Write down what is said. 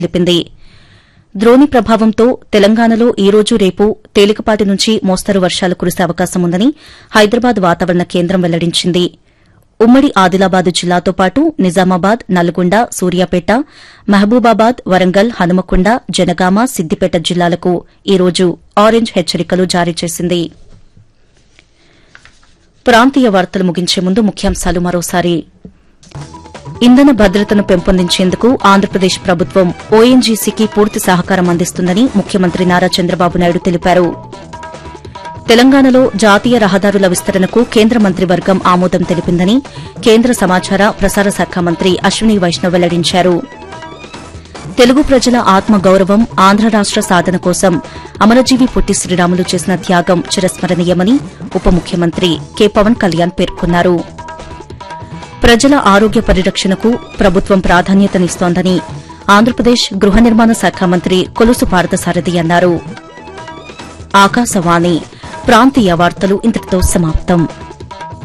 తెలిపింది. ద్రోణి ప్రభావంతో తెలంగాణలో ఈ రోజు రేపు తేలికపాటి నుంచి మోస్తరు వర్షాలు కురిసే అవకాశం ఉందని హైదరాబాద్ వాతావరణ కేంద్రం వెల్లడించింది. ఉమ్మడి ఆదిలాబాద్ జిల్లాతో పాటు నిజామాబాద్, నల్గొండ, సూర్యాపేట, మహబూబాబాద్, వరంగల్, హనుమకొండ, జనగామ, సిద్దిపేట జిల్లాలకు ఈ రోజు ఆరెంజ్ హెచ్చరికలు జారీ చేసింది. ప్రాంతీయ వార్తలు ముగించే ముందు ముఖ్యాంశాలు మరోసారి. ఇంధన భద్రతను పెంపొందించేందుకు ఆంధ్రప్రదేశ్ ప్రభుత్వం ఓఎన్జీసీకి పూర్తి సహకారం అందిస్తుందని ముఖ్యమంత్రి నారా చంద్రబాబు నాయుడు తెలిపారు. తెలంగాణలో జాతీయ రహదారుల విస్తరణకు కేంద్ర మంత్రివర్గం ఆమోదం తెలిపిందని కేంద్ర సమాచార ప్రసార శాఖ మంత్రి అశ్విని వైష్ణవ్ వెల్లడించారు. తెలుగు ప్రజల ఆత్మగౌరవం, ఆంధ్ర రాష్ట సాధన కోసం అమరజీవి పొట్టి శ్రీరాములు చేసిన త్యాగం చిరస్మరణీయమని ఉప ముఖ్యమంత్రి కె పవన్ కళ్యాణ్ పేర్కొన్నారు. ప్రజల ఆరోగ్య పరిరక్షణకు ప్రభుత్వం ప్రాధాన్యతనిస్తోందని ఆంధ్రప్రదేశ్ గృహ నిర్మాణ శాఖ మంత్రి కొలుసు పార్థసారథి అన్నారు. ఆకాశవాణి ప్రాంతీయ వార్తలు ఇంతటితో సమాప్తం.